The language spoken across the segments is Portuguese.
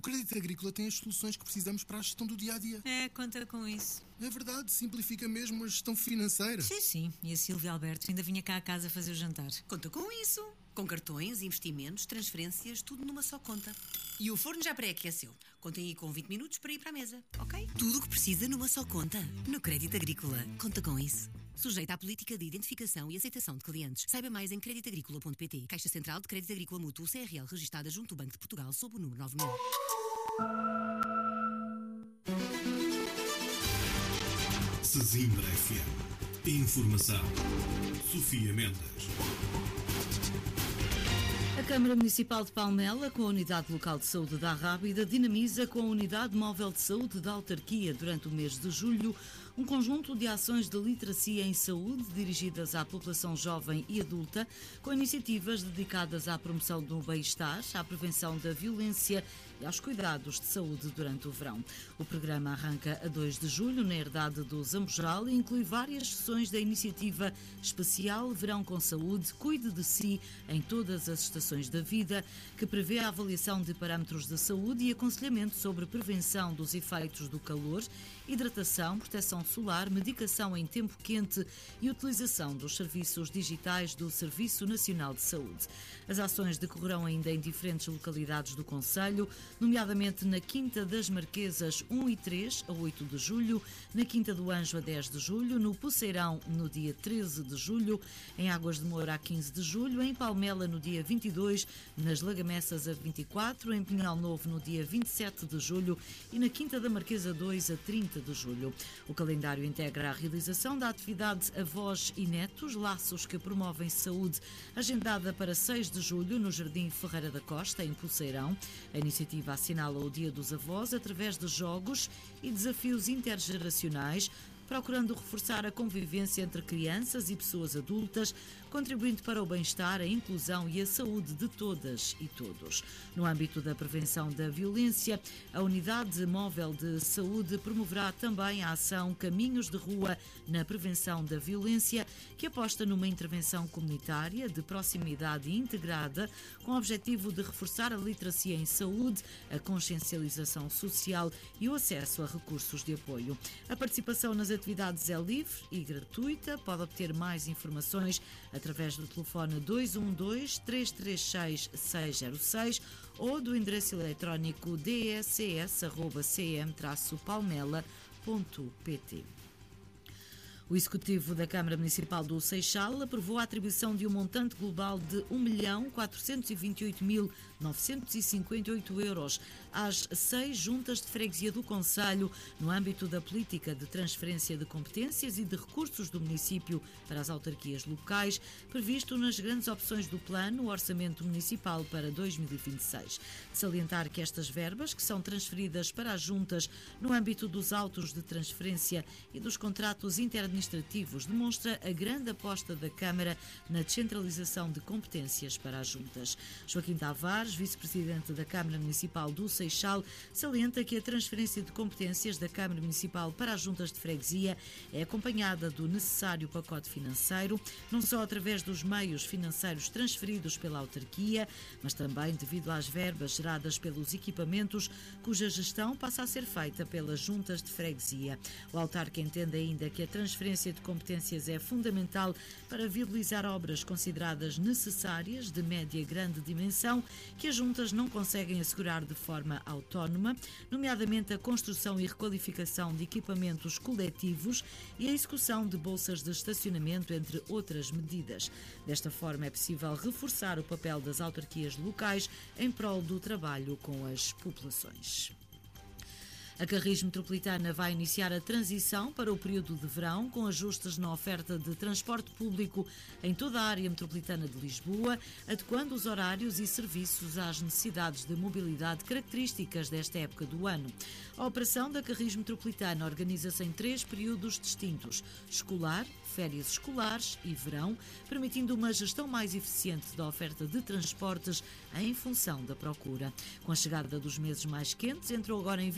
Crédito Agrícola tem as soluções que precisamos para a gestão do dia-a-dia. Conta com isso. É verdade, simplifica mesmo a gestão financeira. Sim. E a Silvia Alberto ainda vinha cá a casa fazer o jantar. Conta com isso. Com cartões, investimentos, transferências, tudo numa só conta. E o forno já pré-aqueceu. Contem aí com 20 minutos para ir para a mesa, ok? Tudo o que precisa numa só conta. No Crédito Agrícola. Conta com isso. Sujeita à política de identificação e aceitação de clientes. Saiba mais em creditagricola.pt. Caixa Central de Crédito Agrícola Mútuo CRL, registada junto ao Banco de Portugal, sob o número 9000. Sesimbra FM. Informação. Sofia Mendes. A Câmara Municipal de Palmela, com a Unidade Local de Saúde da Rábida, dinamiza com a Unidade Móvel de Saúde da Autarquia durante o mês de julho um conjunto de ações de literacia em saúde dirigidas à população jovem e adulta, com iniciativas dedicadas à promoção do bem-estar, à prevenção da violência e aos cuidados de saúde durante o verão. O programa arranca a 2 de julho na herdade do Zambojal e inclui várias sessões da iniciativa especial Verão com Saúde, Cuide de Si em todas as estações da vida, que prevê a avaliação de parâmetros de saúde e aconselhamento sobre prevenção dos efeitos do calor, hidratação, proteção solar, medicação em tempo quente e utilização dos serviços digitais do Serviço Nacional de Saúde. As ações decorrerão ainda em diferentes localidades do concelho, nomeadamente na Quinta das Marquesas 1 e 3 a 8 de julho, na Quinta do Anjo a 10 de julho, no Poceirão no dia 13 de julho, em Águas de Moura a 15 de julho, em Palmela no dia 22, nas Lagamessas a 24, em Pinhal Novo no dia 27 de julho e na Quinta da Marquesa 2 a 30 de julho. O calendário integra a realização da atividade Avós e Netos, Laços que Promovem Saúde, agendada para 6 de julho no Jardim Ferreira da Costa, em Poceirão. A iniciativa assinala o Dia dos Avós através de jogos e desafios intergeracionais, procurando reforçar a convivência entre crianças e pessoas adultas, contribuindo para o bem-estar, a inclusão e a saúde de todas e todos. No âmbito da prevenção da violência, a Unidade Móvel de Saúde promoverá também a ação Caminhos de Rua na Prevenção da Violência, que aposta numa intervenção comunitária de proximidade e integrada, com o objetivo de reforçar a literacia em saúde, a consciencialização social e o acesso a recursos de apoio. A participação nas atividades é livre e gratuita. Pode obter mais informações através do telefone 212-336-606 ou do endereço eletrónico dscs@cm-palmela.pt. O Executivo da Câmara Municipal do Seixal aprovou a atribuição de um montante global de 1.428.958 euros às 6 juntas de freguesia do concelho no âmbito da política de transferência de competências e de recursos do município para as autarquias locais, previsto nas grandes opções do plano Orçamento Municipal para 2026. De salientar que estas verbas, que são transferidas para as juntas no âmbito dos autos de transferência e dos contratos internos administrativos, demonstra a grande aposta da Câmara na descentralização de competências para as juntas. Joaquim Tavares, vice-presidente da Câmara Municipal do Seixal, salienta que a transferência de competências da Câmara Municipal para as juntas de freguesia é acompanhada do necessário pacote financeiro, não só através dos meios financeiros transferidos pela autarquia, mas também devido às verbas geradas pelos equipamentos, cuja gestão passa a ser feita pelas juntas de freguesia. O autarca entende ainda que a transferência de competências é fundamental para viabilizar obras consideradas necessárias de média e grande dimensão que as juntas não conseguem assegurar de forma autónoma, nomeadamente a construção e requalificação de equipamentos coletivos e a execução de bolsas de estacionamento, entre outras medidas. Desta forma, é possível reforçar o papel das autarquias locais em prol do trabalho com as populações. A Carris Metropolitana vai iniciar a transição para o período de verão, com ajustes na oferta de transporte público em toda a área metropolitana de Lisboa, adequando os horários e serviços às necessidades de mobilidade características desta época do ano. A operação da Carris Metropolitana organiza-se em 3 períodos distintos: escolar, férias escolares e verão, permitindo uma gestão mais eficiente da oferta de transportes em função da procura. Com a chegada dos meses mais quentes, entrou agora em vigor o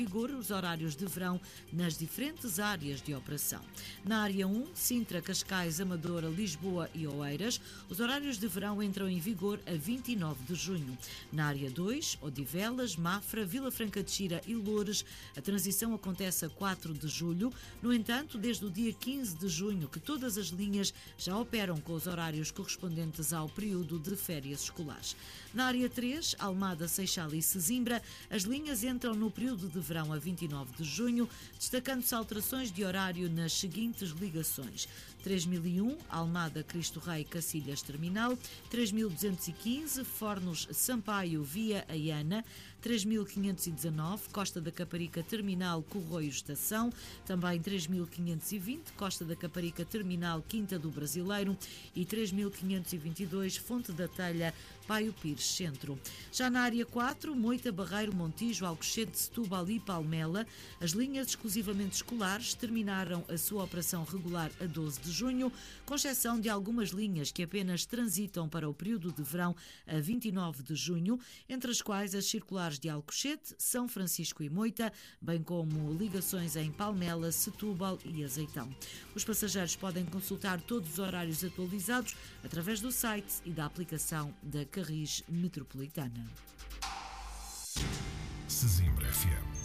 novos horários de verão nas diferentes áreas de operação. Na área 1, Sintra, Cascais, Amadora, Lisboa e Oeiras, os horários de verão entram em vigor a 29 de junho. Na área 2, Odivelas, Mafra, Vila Franca de Xira e Loures, a transição acontece a 4 de julho. No entanto, desde o dia 15 de junho, que todas as linhas já operam com os horários correspondentes ao período de férias escolares. Na área 3, Almada, Seixal e Sesimbra, as linhas entram no período de verão a 29 de junho, destacando-se alterações de horário nas seguintes ligações: 3001, Almada, Cristo Rei, Cacilhas, Terminal; 3215, Fornos, Sampaio, Via Aiana; 3519, Costa da Caparica, Terminal, Corroio, Estação; também 3520, Costa da Caparica, Terminal, Quinta do Brasileiro; e 3522, Fonte da Telha, Paio Pires, Centro. Já na área 4, Moita, Barreiro, Montijo, Alcochete, Setúbal e Palmela, as linhas exclusivamente escolares terminaram a sua operação regular a 12 de junho, com exceção de algumas linhas que apenas transitam para o período de verão a 29 de junho, entre as quais as circulares de Alcochete, São Francisco e Moita, bem como ligações em Palmela, Setúbal e Azeitão. Os passageiros podem consultar todos os horários atualizados através do site e da aplicação da Carris Metropolitana. Sesimbra FM.